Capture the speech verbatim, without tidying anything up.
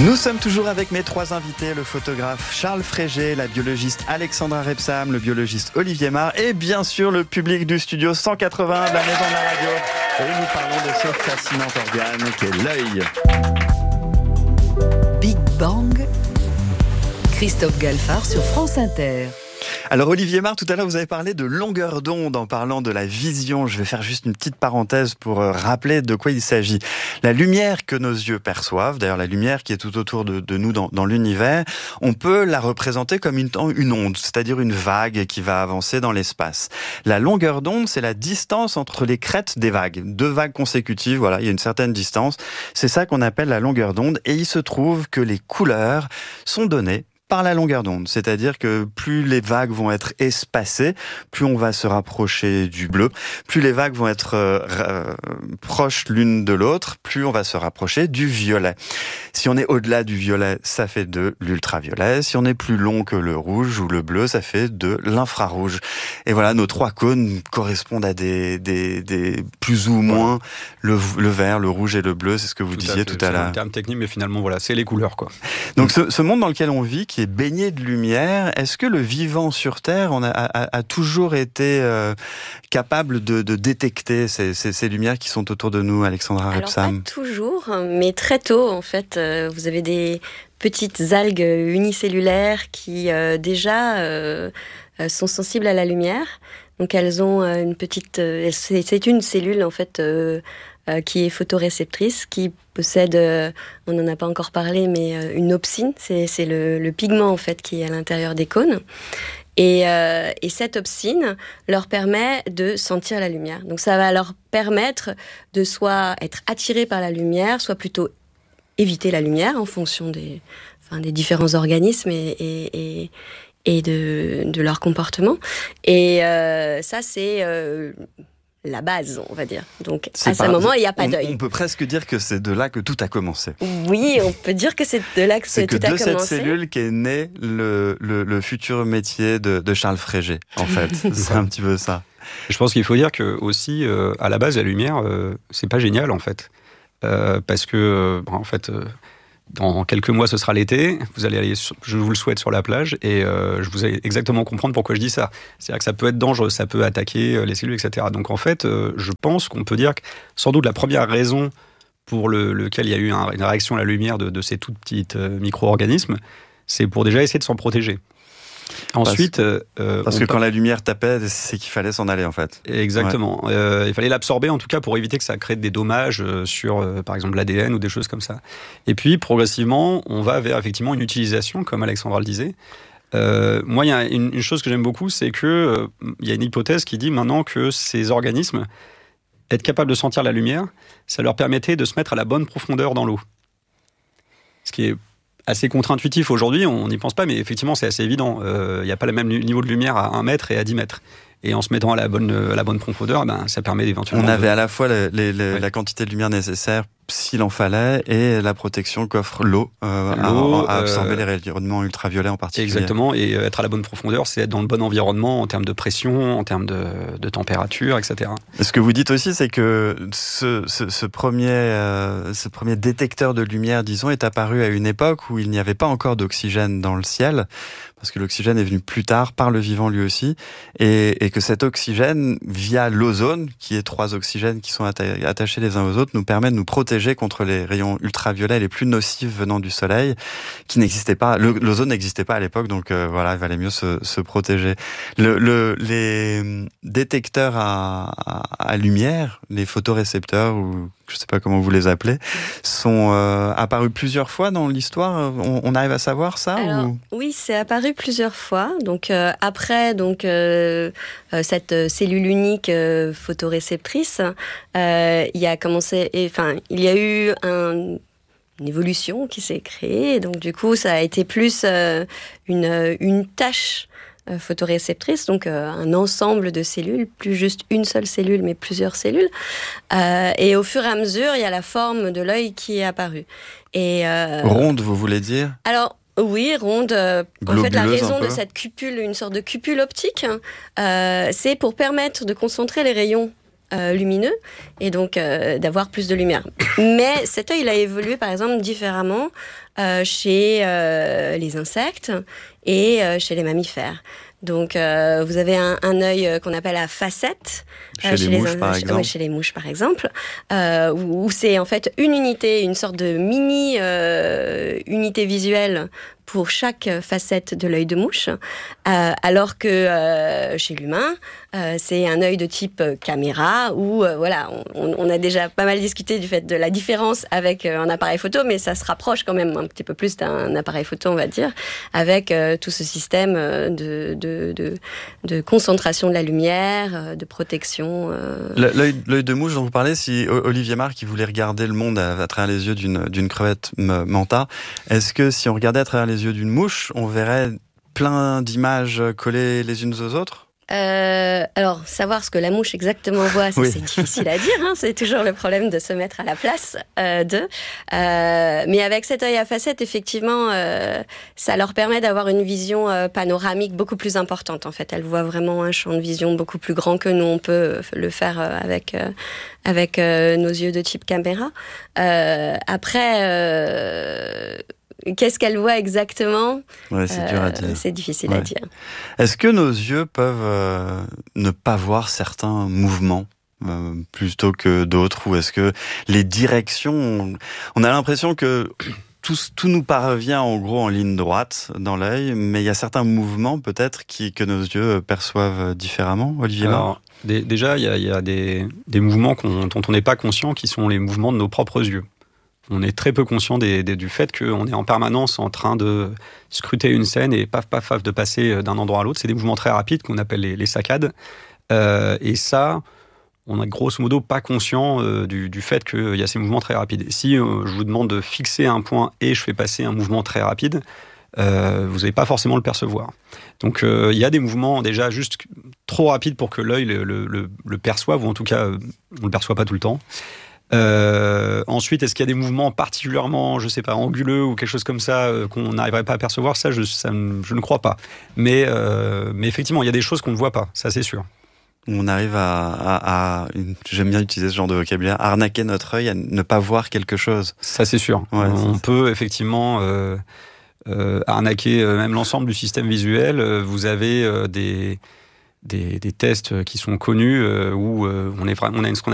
Nous sommes toujours avec mes trois invités, le photographe Charles Frégé, la biologiste Alexandra Repsam, le biologiste Olivier Marr et bien sûr le public du studio cent quatre-vingts de la Maison de la Radio. Et nous parlons de ce fascinant organe qu'est l'œil. Big Bang, Christophe Galfard sur France Inter. Alors Olivier Marr, tout à l'heure vous avez parlé de longueur d'onde en parlant de la vision. Je vais faire juste une petite parenthèse pour rappeler de quoi il s'agit. La lumière que nos yeux perçoivent, d'ailleurs la lumière qui est tout autour de, de nous dans, dans l'univers, on peut la représenter comme une, une onde, c'est-à-dire une vague qui va avancer dans l'espace. La longueur d'onde, c'est la distance entre les crêtes des vagues. Deux vagues consécutives, voilà, il y a une certaine distance. C'est ça qu'on appelle la longueur d'onde et il se trouve que les couleurs sont données par la longueur d'onde, c'est-à-dire que plus les vagues vont être espacées, plus on va se rapprocher du bleu, plus les vagues vont être euh, proches l'une de l'autre, plus on va se rapprocher du violet. Si on est au-delà du violet, ça fait de l'ultraviolet. Si on est plus long que le rouge ou le bleu, ça fait de l'infrarouge. Et voilà, nos trois cônes correspondent à des, des, des plus ou moins le, le vert, le rouge et le bleu. C'est ce que vous tout disiez à tout à l'heure. l'heure. C'est un terme technique, mais finalement, voilà, c'est les couleurs, quoi. Donc, ce, ce monde dans lequel on vit, qui est baigné de lumière, est-ce que le vivant sur Terre on a, a, a toujours été euh, capable de, de détecter ces, ces, ces lumières qui sont autour de nous, Alexandra Repsam? Alors pas toujours, mais très tôt en fait. Euh, vous avez des petites algues unicellulaires qui euh, déjà euh, sont sensibles à la lumière. Donc elles ont une petite, euh, c'est, c'est une cellule en fait. Euh, Euh, qui est photoréceptrice, qui possède, euh, on n'en a pas encore parlé, mais euh, une opsine, c'est, c'est le, le pigment en fait qui est à l'intérieur des cônes. Et, euh, et cette opsine leur permet de sentir la lumière. Donc ça va leur permettre de soit être attirés par la lumière, soit plutôt éviter la lumière en fonction des, enfin, des différents organismes et, et, et, et de, de leur comportement. Et euh, ça c'est... Euh, la base, on va dire. Donc, c'est à ce moment, il n'y a pas on, d'œil. On peut presque dire que c'est de là que tout a commencé. Oui, on peut dire que c'est de là que c'est tout que a de commencé. C'est cette cellule qu'est né le, le, le futur métier de, de Charles Frégé, en fait. C'est un petit peu ça. Je pense qu'il faut dire que aussi, euh, à la base, la lumière, euh, c'est pas génial, en fait. Euh, parce que, euh, en fait... Euh, Dans quelques mois, ce sera l'été. Vous allez aller, sur, je vous le souhaite, sur la plage. Et euh, je vous allez exactement comprendre pourquoi je dis ça. C'est-à-dire que ça peut être dangereux, ça peut attaquer les cellules, et cetera. Donc en fait, euh, je pense qu'on peut dire que sans doute la première raison pour le, lequel il y a eu un, une réaction à la lumière de, de ces tout petits euh, micro-organismes, c'est pour déjà essayer de s'en protéger. Ensuite, parce, euh, parce que quand la lumière tapait, c'est qu'il fallait s'en aller en fait. Exactement. Ouais. Euh, il fallait l'absorber en tout cas pour éviter que ça crée des dommages sur, euh, par exemple, l'A D N ou des choses comme ça. Et puis progressivement, on va vers effectivement une utilisation, comme Alexandra le disait. Euh, moi, il y a une, une chose que j'aime beaucoup, c'est que euh, il y a une hypothèse qui dit maintenant que ces organismes, être capables de sentir la lumière, ça leur permettait de se mettre à la bonne profondeur dans l'eau. Ce qui est assez contre-intuitif aujourd'hui, on n'y pense pas, mais effectivement, c'est assez évident. Il euh, n'y a pas le même niveau de lumière à un mètre et à dix mètres. Et en se mettant à la bonne, à la bonne profondeur, ben, ça permet éventuellement... On avait de... à la fois les, les, les, ouais. la quantité de lumière nécessaire s'il en fallait et la protection qu'offre l'eau, euh, l'eau à, à absorber euh... les rayonnements ultraviolets en particulier. Exactement, et être à la bonne profondeur, c'est être dans le bon environnement en termes de pression, en termes de, de température, et cetera. Ce que vous dites aussi, c'est que ce, ce, ce, premier, euh, ce premier détecteur de lumière, disons, est apparu à une époque où il n'y avait pas encore d'oxygène dans le ciel, parce que l'oxygène est venu plus tard par le vivant lui aussi, et, et que cet oxygène, via l'ozone, qui est trois oxygènes qui sont atta- attachés les uns aux autres, nous permet de nous protéger contre les rayons ultraviolets les plus nocifs venant du soleil, qui n'existaient pas. Le, l'ozone n'existait pas à l'époque, donc euh, voilà, il valait mieux se, se protéger. Le, le, les détecteurs à, à, à lumière, les photorécepteurs, ou je ne sais pas comment vous les appelez, sont euh, apparus plusieurs fois dans l'histoire. On, on arrive à savoir ça? Alors, ou... oui, c'est apparu plusieurs fois. Donc euh, après, donc euh, cette cellule unique euh, photoréceptrice, euh, il y a commencé, enfin, il y a eu un une évolution qui s'est créée. Donc du coup, ça a été plus euh, une une tâche euh, photoréceptrice, donc euh, un ensemble de cellules, plus juste une seule cellule, mais plusieurs cellules. Euh, et au fur et à mesure, il y a la forme de l'œil qui est apparue. Et euh, ronde, vous voulez dire? Alors. Oui, ronde. Euh, en fait, la raison de cette cupule, une sorte de cupule optique, euh, c'est pour permettre de concentrer les rayons euh, lumineux et donc euh, d'avoir plus de lumière. Mais cet œil il a évolué par exemple différemment euh, chez euh, les insectes et euh, chez les mammifères. Donc, euh, vous avez un, un œil qu'on appelle à facette. Chez, euh, les, chez les mouches, les, par chez, exemple. Ouais, chez les mouches, par exemple. Euh, où, où c'est en fait une unité, une sorte de mini euh, unité visuelle pour chaque facette de l'œil de mouche. Euh, alors que euh, chez l'humain, euh, c'est un œil de type caméra où, euh, voilà, on, on a déjà pas mal discuté du fait de la différence avec un appareil photo, mais ça se rapproche quand même un petit peu plus d'un appareil photo, on va dire, avec euh, tout ce système de, de, de, de concentration de la lumière, de protection. Euh... L'œil, l'œil de mouche dont vous parlez, si Olivier Marc qui voulait regarder le monde à, à travers les yeux d'une, d'une crevette manta, est-ce que si on regardait à travers les yeux d'une mouche, on verrait plein d'images collées les unes aux autres ? Euh, alors, savoir ce que la mouche exactement voit, ça, oui. c'est difficile à dire. Hein, c'est toujours le problème de se mettre à la place euh, d'eux. Euh, mais avec cet œil à facettes, effectivement, euh, ça leur permet d'avoir une vision euh, panoramique beaucoup plus importante. En fait, elles voient vraiment un champ de vision beaucoup plus grand que nous. On peut le faire euh, avec euh, avec euh, nos yeux de type caméra. Euh, après. Euh, Qu'est-ce qu'elle voit exactement ? Ouais, c'est euh, dur à dire. C'est difficile ouais. à dire. Est-ce que nos yeux peuvent euh, ne pas voir certains mouvements euh, plutôt que d'autres ? Ou est-ce que les directions... On, on a l'impression que tout, tout nous parvient en gros en ligne droite dans l'œil, mais il y a certains mouvements peut-être qui, que nos yeux perçoivent différemment, Olivier Marc ? Déjà, il y a, il y a des, des mouvements qu'on, dont on n'est pas conscient, qui sont les mouvements de nos propres yeux. On est très peu conscient des, des, du fait qu'on est en permanence en train de scruter une scène et paf, paf, paf, de passer d'un endroit à l'autre. C'est des mouvements très rapides qu'on appelle les, les saccades. Euh, et ça, on n'est grosso modo pas conscient euh, du, du fait qu'il y a ces mouvements très rapides. Si euh, je vous demande de fixer un point et je fais passer un mouvement très rapide, euh, vous n'allez pas forcément le percevoir. Donc euh, il y a des mouvements déjà juste trop rapides pour que l'œil le, le, le, le perçoive, ou en tout cas, on ne le perçoit pas tout le temps. Euh, ensuite, est-ce qu'il y a des mouvements particulièrement, je sais pas, anguleux ou quelque chose comme ça euh, qu'on n'arriverait pas à percevoir ? Ça, je, ça, je ne crois pas. Mais, euh, mais effectivement, il y a des choses qu'on ne voit pas, ça c'est sûr. On arrive à, à, à, j'aime bien utiliser ce genre de vocabulaire, arnaquer notre œil à ne pas voir quelque chose. Ça c'est sûr. Ouais, on c'est peut ça. effectivement euh, euh, arnaquer même l'ensemble du système visuel. Vous avez euh, des, des, des tests qui sont connus euh, où euh, on, est, on a une, ce qu'on